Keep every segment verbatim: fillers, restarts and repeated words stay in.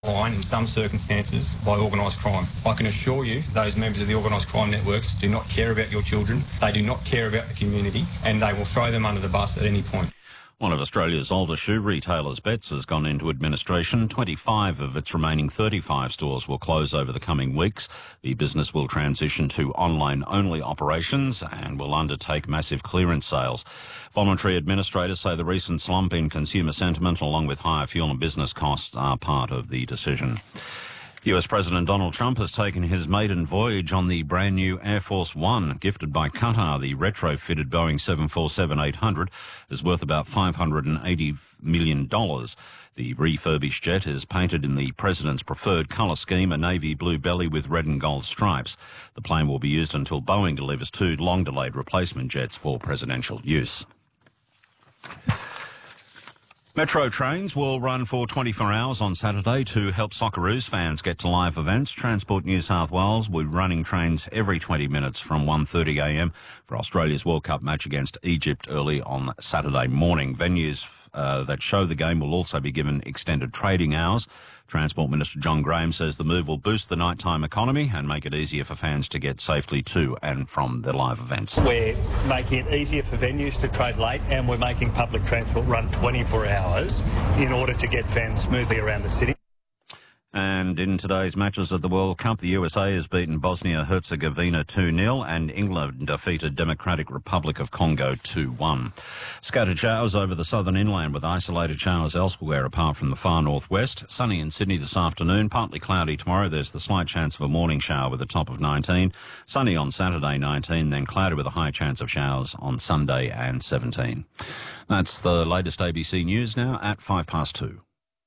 line in some circumstances by organised crime. I can assure you those members of the organised crime networks do not care about your children, they do not care about the community, and they will throw them under the bus at any point. One of Australia's oldest shoe retailers, Betts, has gone into administration. twenty-five of its remaining thirty-five stores will close over the coming weeks. The business will transition to online-only operations and will undertake massive clearance sales. Voluntary administrators say the recent slump in consumer sentiment, along with higher fuel and business costs, are part of the decision. U S President Donald Trump has taken his maiden voyage on the brand new Air Force One, gifted by Qatar. The retrofitted Boeing seven forty-seven eight hundred is worth about five hundred eighty million dollars. The refurbished jet is painted in the President's preferred colour scheme, a navy blue belly with red and gold stripes. The plane will be used until Boeing delivers two long-delayed replacement jets for presidential use. Metro trains will run for twenty-four hours on Saturday to help Socceroos fans get to live events. Transport New South Wales will be running trains every twenty minutes from one thirty a m for Australia's World Cup match against Egypt early on Saturday morning. Venues uh, that show the game will also be given extended trading hours. Transport Minister John Graham says the move will boost the nighttime economy and make it easier for fans to get safely to and from the live events. We're making it easier for venues to trade late, and we're making public transport run twenty-four hours in order to get fans smoothly around the city. And in today's matches at the World Cup, the U S A has beaten Bosnia-Herzegovina two nil and England defeated Democratic Republic of Congo two one. Scattered showers over the southern inland with isolated showers elsewhere apart from the far northwest. Sunny in Sydney this afternoon, partly cloudy tomorrow. There's the slight chance of a morning shower with a top of nineteen. Sunny on Saturday, nineteen, then cloudy with a high chance of showers on Sunday and seventeen. That's the latest A B C News now at five past two.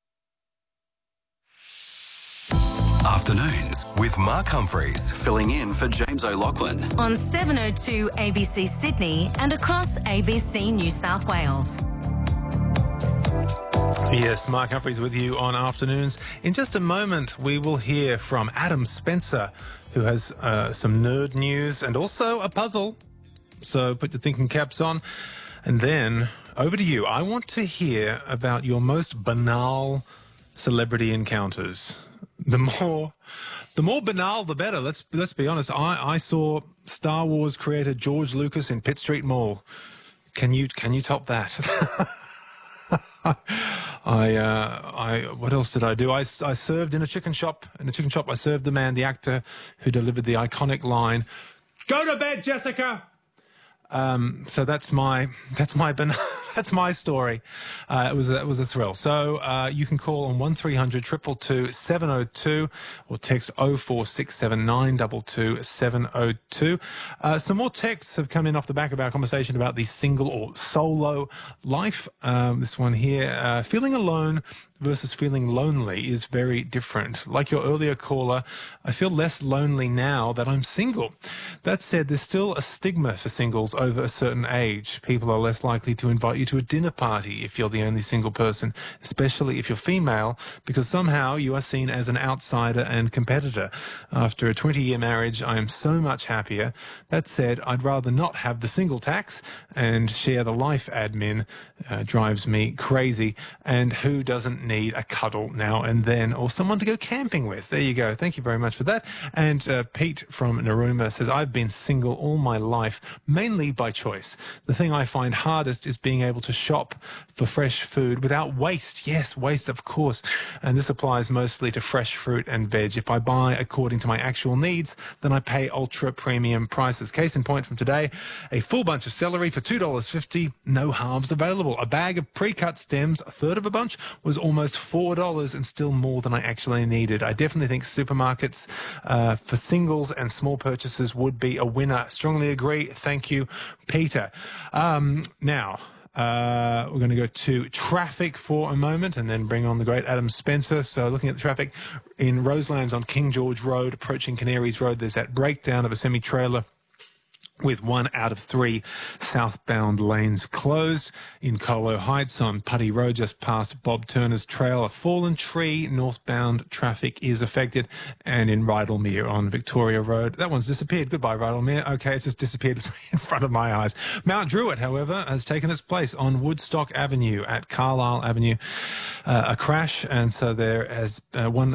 Afternoons with Mark Humphreys, filling in for James O'Loughlin. On seven oh two A B C Sydney and across A B C New South Wales. Yes, Mark Humphreys with you on Afternoons. In just a moment, we will hear from Adam Spencer, who has uh, some nerd news and also a puzzle. So put your thinking caps on. And then, over to you. I want to hear about your most banal celebrity encounters. The more, the more banal, the better. Let's let's be honest. I, I saw Star Wars creator George Lucas in Pitt Street Mall. Can you can you top that? I uh, I what else did I do? I, I served in a chicken shop. In a chicken shop, I served the man, the actor who delivered the iconic line, "Go to bed, Jessica." Um, so that's my that's my that's my story. Uh, it was it was a thrill. So uh, you can call on one three hundred two two two seven oh two or text oh four six seven nine two two seven oh two. Uh, some more texts have come in off the back of our conversation about the single or solo life. Um, this one here, uh, feeling alone versus feeling lonely is very different. Like your earlier caller, I feel less lonely now that I'm single. That said, there's still a stigma for singles over a certain age. People are less likely to invite you to a dinner party if you're the only single person, especially if you're female, because somehow you are seen as an outsider and competitor. After a twenty-year marriage, I am so much happier. That said, I'd rather not have the single tax, and share the life admin uh, drives me crazy. And who doesn't need a cuddle now and then, or someone to go camping with? There you go. Thank you very much for that. And uh, Pete from Narooma says, I've been single all my life, mainly by choice. The thing I find hardest is being able to shop for fresh food without waste. Yes, waste, of course. And this applies mostly to fresh fruit and veg. If I buy according to my actual needs, then I pay ultra premium prices. Case in point from today, a full bunch of celery for two dollars fifty, no halves available. A bag of pre-cut stems, a third of a bunch, was almost four dollars and still more than I actually needed. I definitely think supermarkets uh, for singles and small purchases would be a winner. Strongly agree. Thank you, Peter. Um, now, Uh, we're going to go to traffic for a moment and then bring on the great Adam Spencer. So looking at the traffic in Roselands on King George Road, approaching Canaries Road, there's that breakdown of a semi-trailer with one out of three southbound lanes closed. In Colo Heights on Putty Road, just past Bob Turner's Trail, a fallen tree, northbound traffic is affected. And in Rydalmere on Victoria Road, that one's disappeared. Goodbye, Rydalmere. Okay, it's just disappeared in front of my eyes. Mount Druitt, however, has taken its place on Woodstock Avenue at Carlisle Avenue. Uh, a crash, and so there has uh, one